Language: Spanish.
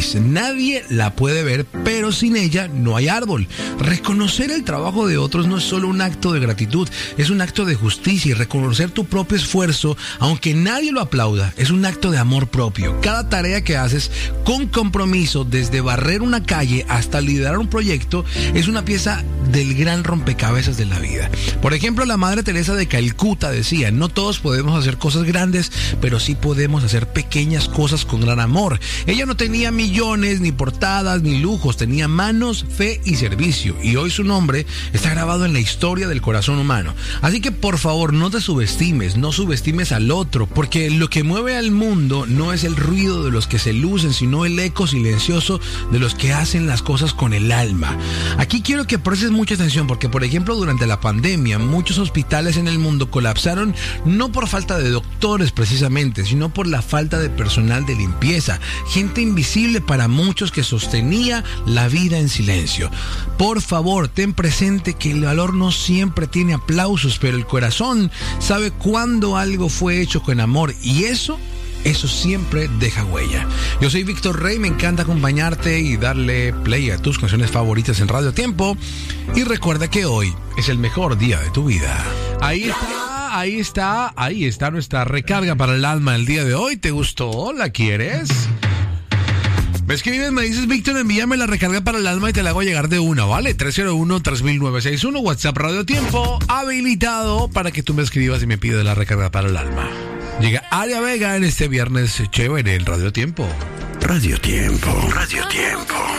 raíz. Nadie la puede ver, pero sin ella no hay árbol. Reconocer el trabajo de otros no es solo un acto de gratitud, es un acto de justicia, y reconocer tu propio esfuerzo, aunque nadie lo aplauda, es un acto de amor propio. Cada tarea que haces con compromiso, desde barrer una calle hasta liderar un proyecto, es una pieza del gran rompecabezas de la vida. Por ejemplo, la Madre Teresa de Calcuta decía: no todos podemos hacer cosas grandes, pero sí podemos hacer pequeñas cosas con gran amor. Ella no tenía millones, ni portadas, ni lujos, tenía manos, fe y servicio, y hoy su nombre está grabado en la historia del corazón humano. Así que por favor, no te subestimes, no subestimes al otro, porque lo que mueve al mundo no es el ruido de los que se lucen, sino el eco silencioso de los que hacen las cosas con el alma. Aquí quiero que prestes mucha atención, porque por ejemplo, durante la pandemia, muchos hospitales en el mundo colapsaron no por falta de doctores precisamente, sino por la falta de personal de limpieza, gente invisible para muchos que sostenía la vida en silencio. Por favor, ten presente que el valor no siempre tiene aplausos, pero el corazón sabe cuándo algo fue hecho con amor, y eso siempre deja huella. Yo soy Víctor Rey, me encanta acompañarte y darle play a tus canciones favoritas en Radio Tiempo. Y recuerda que hoy es el mejor día de tu vida. Ahí está nuestra recarga para el alma el día de hoy. ¿Te gustó? ¿La quieres? Me escribes, me dices: Víctor, envíame la recarga para el alma y te la hago llegar de una, ¿vale? 301-3961, WhatsApp Radio Tiempo, habilitado para que tú me escribas y me pidas la recarga para el alma. Llega Aria Vega en este viernes chévere en Radio Tiempo. Radio Tiempo. Radio Tiempo.